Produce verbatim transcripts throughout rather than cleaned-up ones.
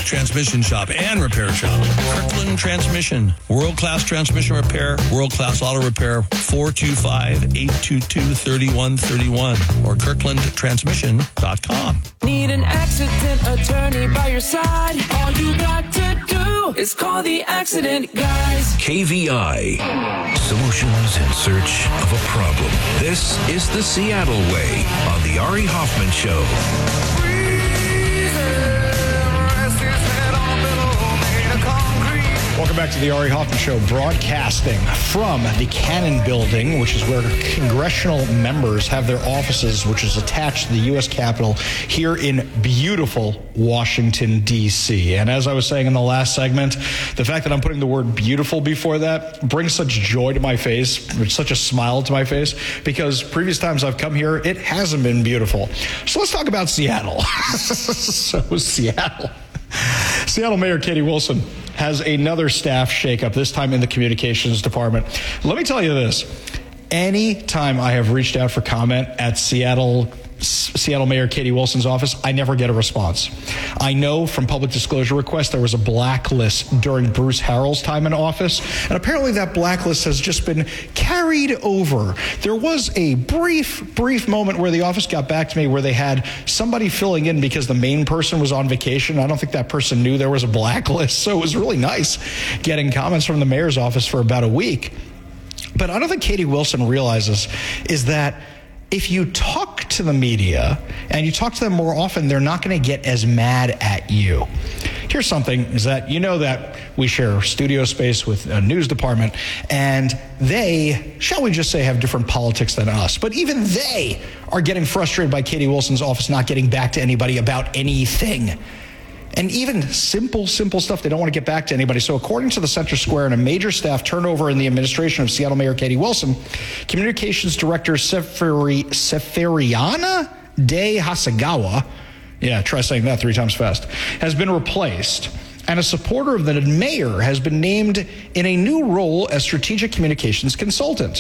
transmission shop and repair shop. Kirkland Transmission. World-class transmission repair, world-class auto repair, four two five, eight two two, three one three one or kirkland transmission dot com. Need an accident attorney by your side? All you got to do is call the accident guys. K V I. Solutions in search of a problem. This is the Seattle Way on the Ari Hoffman Show. Welcome back to the Ari Hoffman Show, broadcasting from the Cannon Building, which is where congressional members have their offices, which is attached to the U S Capitol here in beautiful Washington, D C. And as I was saying in the last segment, the fact that I'm putting the word beautiful before that brings such joy to my face, such a smile to my face, because previous times I've come here, it hasn't been beautiful. So let's talk about Seattle. So Seattle. Seattle Mayor Katie Wilson has another staff shakeup, this time in the communications department. Let me tell you this. Anytime I have reached out for comment at Seattle Seattle Mayor Katie Wilson's office, I never get a response. I know from public disclosure requests there was a blacklist during Bruce Harrell's time in office, and apparently that blacklist has just been carried over. There was a brief, brief moment where the office got back to me where they had somebody filling in because the main person was on vacation. I don't think that person knew there was a blacklist, so it was really nice getting comments from the mayor's office for about a week. But I don't think Katie Wilson realizes is that if you talk to the media and you talk to them more often, they're not going to get as mad at you. Here's something is that you know that we share studio space with a news department, and they, shall we just say, have different politics than us. But even they are getting frustrated by Katie Wilson's office not getting back to anybody about anything. And even simple, simple stuff, they don't want to get back to anybody. So according to the Center Square and a major staff turnover in the administration of Seattle Mayor Katie Wilson, Communications Director Seferi, Seferiana De Hasegawa, yeah, try saying that three times fast, has been replaced. And a supporter of the mayor has been named in a new role as strategic communications consultant.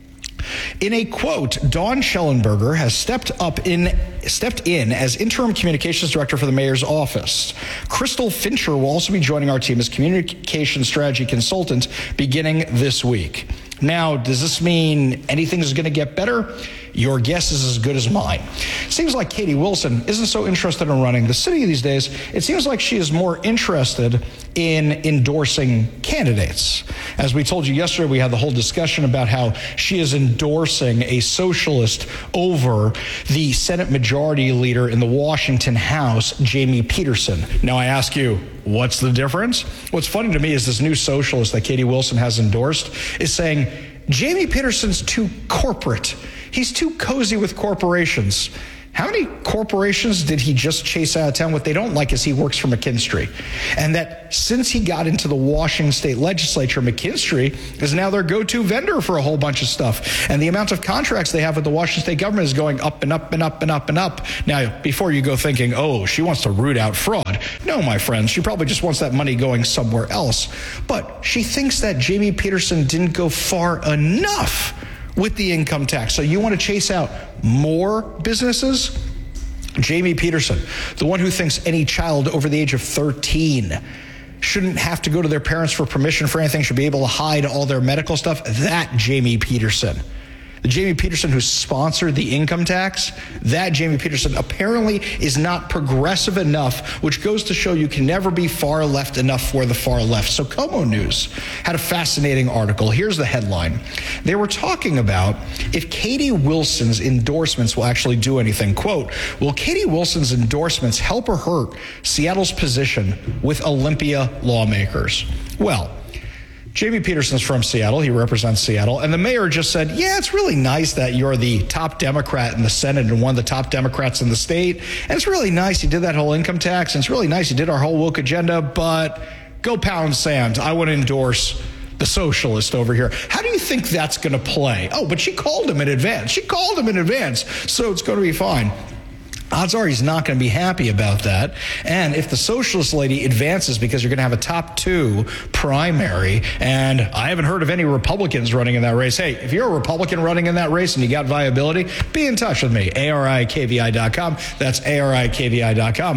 In a quote, Dawn Schellenberger has stepped up in stepped in as interim communications director for the mayor's office. Crystal Fincher will also be joining our team as communication strategy consultant beginning this week. Now, does this mean anything is going to get better? Your guess is as good as mine. Seems like Katie Wilson isn't so interested in running the city these days. It seems like she is more interested in endorsing candidates. As we told you yesterday, we had the whole discussion about how she is endorsing a socialist over the Senate Majority Leader in the Washington House, Jamie Peterson. Now, I ask you, what's the difference? What's funny to me is this new socialist that Katie Wilson has endorsed is saying, Jamie Peterson's too corporate. He's too cozy with corporations. How many corporations did he just chase out of town? What they don't like is he works for McKinstry. And that since he got into the Washington State Legislature, McKinstry is now their go-to vendor for a whole bunch of stuff. And the amount of contracts they have with the Washington State government is going up and up and up and up and up. Now, before you go thinking, oh, she wants to root out fraud. No, my friends, she probably just wants that money going somewhere else. But she thinks that Jamie Peterson didn't go far enough with the income tax. So you want to chase out more businesses? Jamie Peterson, the one who thinks any child over the age of thirteen shouldn't have to go to their parents for permission for anything, should be able to hide all their medical stuff. That Jamie Peterson. The Jamie Peterson who sponsored the income tax, that Jamie Peterson apparently is not progressive enough, which goes to show you can never be far left enough for the far left. So Como News had a fascinating article. Here's the headline. They were talking about if Katie Wilson's endorsements will actually do anything. Quote, will Katie Wilson's endorsements help or hurt Seattle's position with Olympia lawmakers? Well, Jamie Peterson's from Seattle. He represents Seattle. And the mayor just said, yeah, it's really nice that you're the top Democrat in the Senate and one of the top Democrats in the state. And it's really nice you did that whole income tax. And it's really nice you did our whole woke agenda. But go pound sand. I would endorse the socialist over here. How do you think that's going to play? Oh, but she called him in advance. She called him in advance. So it's going to be fine. Odds are he's not going to be happy about that. And if the socialist lady advances because you're going to have a top two primary, and I haven't heard of any Republicans running in that race. Hey, if you're a Republican running in that race and you got viability, be in touch with me, A R I K V I dot com. That's A R I K V I dot com. But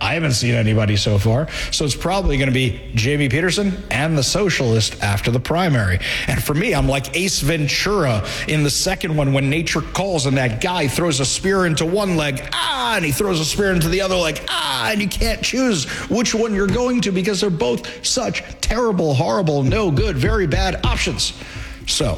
I haven't seen anybody so far. So it's probably going to be Jamie Peterson and the socialist after the primary. And for me, I'm like Ace Ventura in the second one when nature calls and that guy throws a spear into one leg, ah, and he throws a spear into the other leg, ah, and you can't choose which one you're going to because they're both such terrible, horrible, no good, very bad options. So,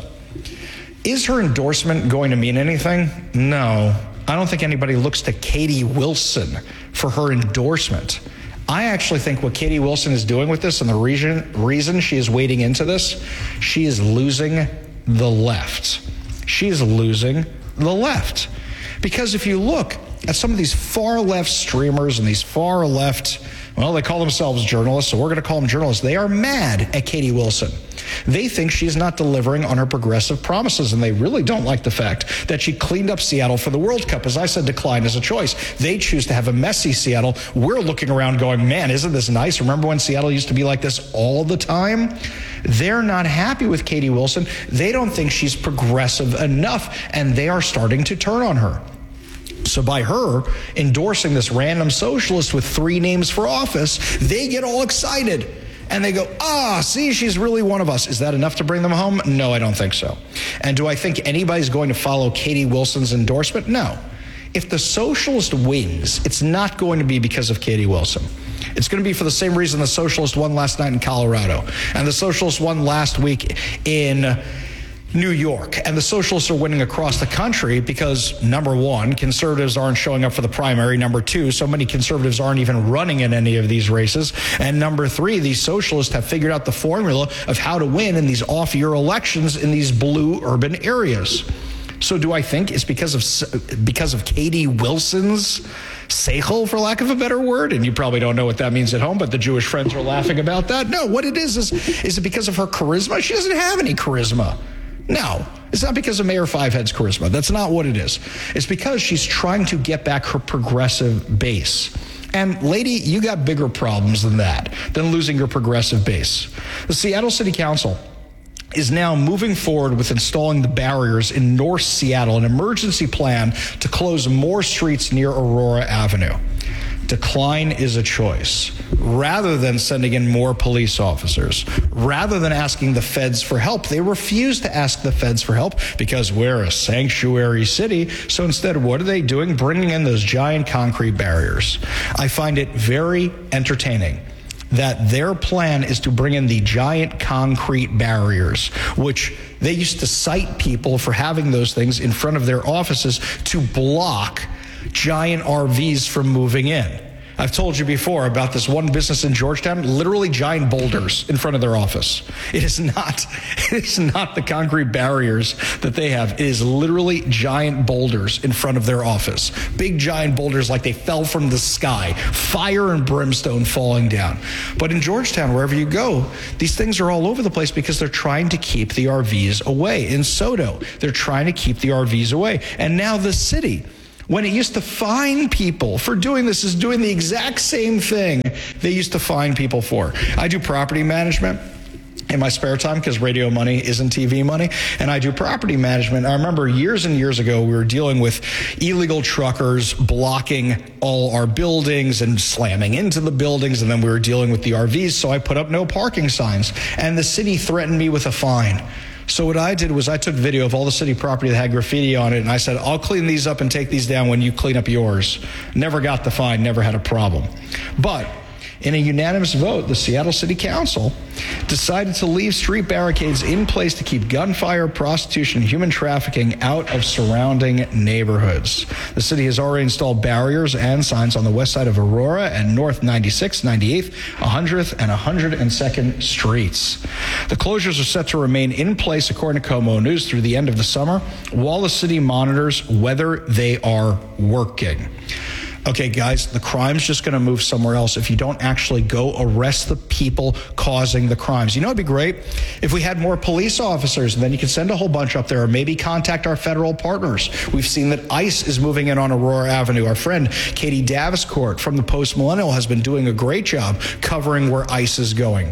is her endorsement going to mean anything? No. I don't think anybody looks to Katie Wilson for her endorsement. I actually think what Katie Wilson is doing with this and the reason, reason she is wading into this, she is losing the left. She is losing the left. Because if you look at some of these far left streamers and these far left, well, they call themselves journalists, so we're going to call them journalists. They are mad at Katie Wilson. They think she's not delivering on her progressive promises, and they really don't like the fact that she cleaned up Seattle for the World Cup. As I said, decline is a choice. They choose to have a messy Seattle. We're looking around going, man, isn't this nice? Remember when Seattle used to be like this all the time? They're not happy with Katie Wilson. They don't think she's progressive enough, and they are starting to turn on her. So by her endorsing this random socialist with three names for office, they get all excited. And they go, ah, see, she's really one of us. Is that enough to bring them home? No, I don't think so. And do I think anybody's going to follow Katie Wilson's endorsement? No. If the socialist wins, it's not going to be because of Katie Wilson. It's going to be for the same reason the socialist won last night in Colorado. And the socialist won last week in New York, and the socialists are winning across the country because, number one, conservatives aren't showing up for the primary. Number two, so many conservatives aren't even running in any of these races. And number three, these socialists have figured out the formula of how to win in these off-year elections in these blue urban areas. So do I think it's because of because of Katie Wilson's seichel, for lack of a better word? And you probably don't know what that means at home, but the Jewish friends are laughing about that. No, what it is is, is it because of her charisma? She doesn't have any charisma. No, it's not because of Mayor Fivehead's charisma. That's not what it is. It's because she's trying to get back her progressive base. And lady, you got bigger problems than that, than losing your progressive base. The Seattle City Council is now moving forward with installing the barriers in North Seattle, an emergency plan to close more streets near Aurora Avenue. Decline is a choice. Rather than sending in more police officers, rather than asking the feds for help, they refuse to ask the feds for help because we're a sanctuary city. So instead, what are they doing? Bringing in those giant concrete barriers. I find it very entertaining that their plan is to bring in the giant concrete barriers, which they used to cite people for having those things in front of their offices to block giant R Vs from moving in. I've told you before about this one business in Georgetown, literally giant boulders in front of their office. It is not, it is not the concrete barriers that they have. It is literally giant boulders in front of their office. Big giant boulders like they fell from the sky, fire and brimstone falling down. But in Georgetown, wherever you go, these things are all over the place because they're trying to keep the R Vs away. In Soto, they're trying to keep the R Vs away. And now the city, when it used to fine people for doing this, is doing the exact same thing they used to fine people for. I do property management in my spare time because radio money isn't T V money, and I do property management. I remember years and years ago, we were dealing with illegal truckers blocking all our buildings and slamming into the buildings, and then we were dealing with the R Vs, so I put up no parking signs, and the city threatened me with a fine. So what I did was I took video of all the city property that had graffiti on it, and I said, I'll clean these up and take these down when you clean up yours. Never got the fine, never had a problem. But in a unanimous vote, the Seattle City Council decided to leave street barricades in place to keep gunfire, prostitution, and human trafficking out of surrounding neighborhoods. The city has already installed barriers and signs on the west side of Aurora and North ninety-sixth, ninety-eighth, one hundredth, and one hundred second streets. The closures are set to remain in place, according to KOMO News, through the end of the summer, while the city monitors whether they are working. Okay, guys, the crime's just going to move somewhere else if you don't actually go arrest the people causing the crimes. You know, it'd be great if we had more police officers, and then you could send a whole bunch up there, or maybe contact our federal partners. We've seen that ICE is moving in on Aurora Avenue. Our friend Katie Daviscourt from the Post Millennial has been doing a great job covering where ICE is going.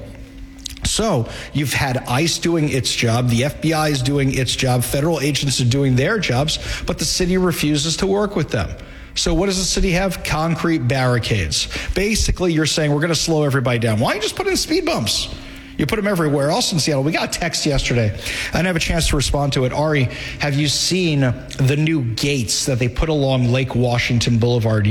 So you've had ICE doing its job, the F B I is doing its job, federal agents are doing their jobs, but the city refuses to work with them. So what does the city have? Concrete barricades. Basically, you're saying we're going to slow everybody down. Why don't you just put in speed bumps? You put them everywhere else in Seattle. We got a text yesterday. I didn't have a chance to respond to it. Ari, have you seen the new gates that they put along Lake Washington Boulevard?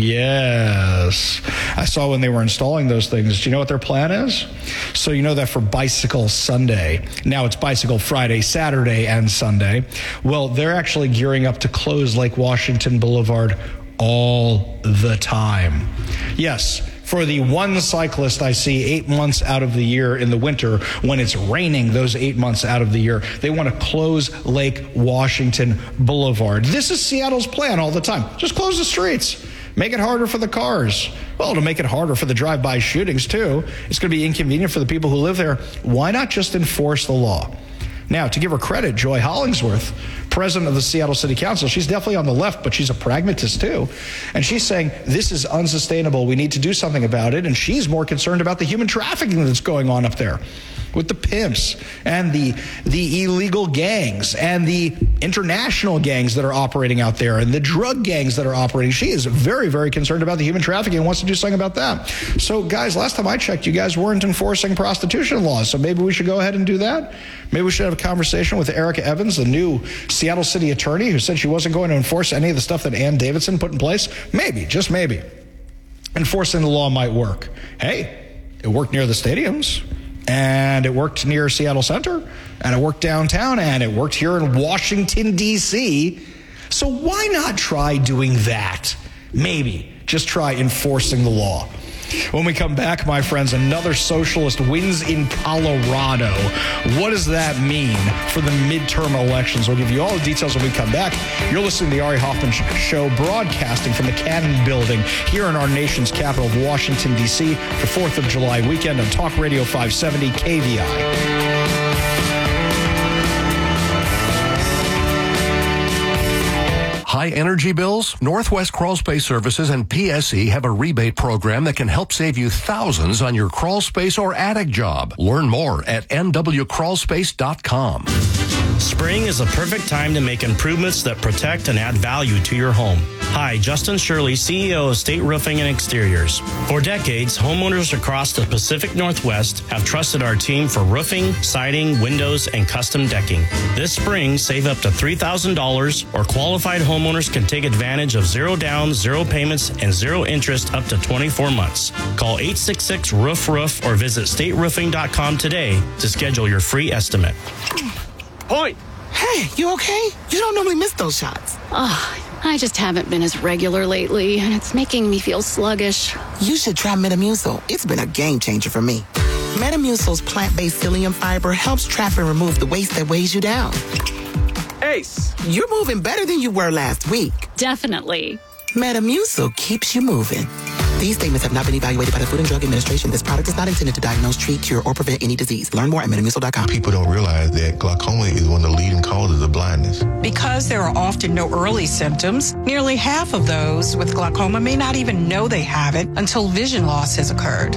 Yes. I saw when they were installing those things. Do you know what their plan is? So you know that for Bicycle Sunday, now it's Bicycle Friday, Saturday, and Sunday. Well, they're actually gearing up to close Lake Washington Boulevard all the time. Yes. For the one cyclist I see eight months out of the year in the winter when it's raining, those eight months out of the year, they want to close Lake Washington Boulevard. This is Seattle's plan all the time. Just close the streets. Make it harder for the cars. Well, to make it harder for the drive-by shootings, too. It's going to be inconvenient for the people who live there. Why not just enforce the law? Now, to give her credit, Joy Hollingsworth, president of the Seattle City Council, she's definitely on the left, but she's a pragmatist too. And she's saying this is unsustainable. We need to do something about it. And she's more concerned about the human trafficking that's going on up there with the pimps and the the illegal gangs and the international gangs that are operating out there and the drug gangs that are operating. She is very, very concerned about the human trafficking and wants to do something about that. So, guys, last time I checked, you guys weren't enforcing prostitution laws. So maybe we should go ahead and do that. Maybe we should have a conversation with Erica Evans, the new Seattle city attorney, who said she wasn't going to enforce any of the stuff that Ann Davidson put in place. Maybe, just maybe, enforcing the law might work. Hey, it worked near the stadiums. And it worked near Seattle Center, and it worked downtown, and it worked here in Washington, D C So why not try doing that? Maybe just try enforcing the law. When we come back, my friends, another socialist wins in Colorado. What does that mean for the midterm elections? We'll give you all the details when we come back. You're listening to the Ari Hoffman Show, broadcasting from the Cannon Building here in our nation's capital of Washington, D C for fourth of July weekend on Talk Radio five seventy K V I. High energy bills? Northwest Crawl Space Services and P S E have a rebate program that can help save you thousands on your crawl space or attic job. Learn more at n w crawl space dot com. Spring is a perfect time to make improvements that protect and add value to your home. Hi, Justin Shirley, C E O of State Roofing and Exteriors. For decades, homeowners across the Pacific Northwest have trusted our team for roofing, siding, windows, and custom decking. This spring, save up to three thousand dollars, or qualified homeowners can take advantage of zero down, zero payments, and zero interest up to twenty-four months. Call eight six six, roof roof or visit state roofing dot com today to schedule your free estimate. Point! Hey, you okay? You don't normally miss those shots. Oh, I just haven't been as regular lately, and it's making me feel sluggish. You should try Metamucil. It's been a game changer for me. Metamucil's plant-based psyllium fiber helps trap and remove the waste that weighs you down. Ace! You're moving better than you were last week. Definitely. Metamucil keeps you moving. These statements have not been evaluated by the Food and Drug Administration. This product is not intended to diagnose, treat, cure, or prevent any disease. Learn more at metamucil dot com. People don't realize that glaucoma is one of the leading causes of blindness. Because there are often no early symptoms, nearly half of those with glaucoma may not even know they have it until vision loss has occurred.